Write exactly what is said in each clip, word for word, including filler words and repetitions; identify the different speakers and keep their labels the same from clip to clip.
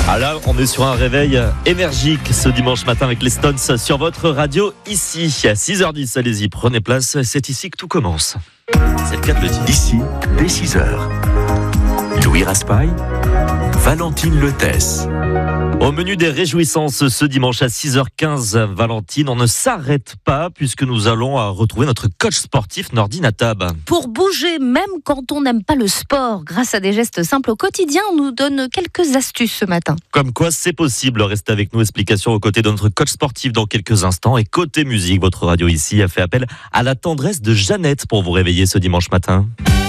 Speaker 1: Ah là, on est sur un réveil énergique ce dimanche matin avec les Stones sur votre radio ici. À six heures dix, allez-y, prenez place, c'est ici que tout commence. C'est le cas de le dire.
Speaker 2: Ici, dès six heures. Louis Raspail, Valentine Letès.
Speaker 1: Au menu des réjouissances ce dimanche à six heures quinze, Valentine, on ne s'arrête pas puisque nous allons retrouver notre coach sportif Nordine Atab.
Speaker 3: Pour bouger même quand on n'aime pas le sport, grâce à des gestes simples au quotidien, on nous donne quelques astuces ce matin.
Speaker 1: Comme quoi c'est possible, restez avec nous, explication aux côtés de notre coach sportif dans quelques instants. Et côté musique, votre radio ici a fait appel à la tendresse de Jeannette pour vous réveiller ce dimanche matin.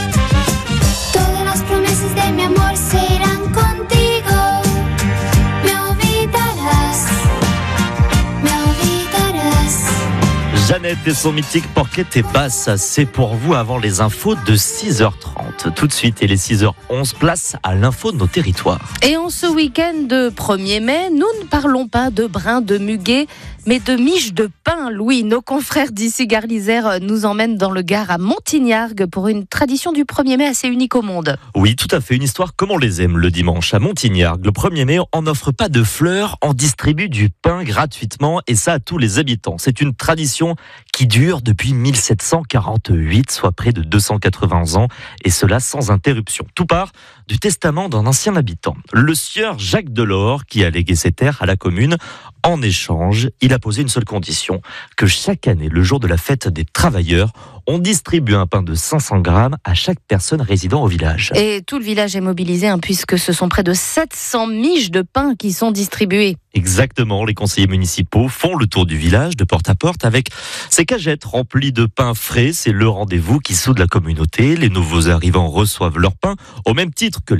Speaker 1: Jeannette et son mythique Porqué t'es basse, c'est pour vous avant les infos de six heures trente. Tout de suite, et les six heures onze, place à l'info de nos territoires.
Speaker 3: Et en ce week-end de premier mai, nous ne parlons pas de brin de muguet, mais de miche de pain. Louis, nos confrères d'ici Gare l'Isère nous emmènent dans le Gard à Montignargues pour une tradition du premier mai assez unique au monde.
Speaker 1: Oui, tout à fait, une histoire comme on les aime le dimanche à Montignargues. Le premier mai, on n'offre pas de fleurs, on distribue du pain gratuitement et ça à tous les habitants. C'est une tradition qui dure depuis mille sept cent quarante-huit, soit près de deux cent quatre-vingts ans, et cela sans interruption. Tout part du testament d'un ancien habitant, le sieur Jacques Delors, qui a légué ses terres à la commune. En échange, il a posé une seule condition, que chaque année, le jour de la fête des travailleurs, on distribue un pain de cinq cents grammes à chaque personne résidant au village.
Speaker 3: Et tout le village est mobilisé, hein, puisque ce sont près de sept cents miches de pain qui sont distribuées.
Speaker 1: Exactement, les conseillers municipaux font le tour du village de porte à porte avec ces cagettes remplies de pain frais. C'est le rendez-vous qui soude la communauté. Les nouveaux arrivants reçoivent leur pain au même titre que les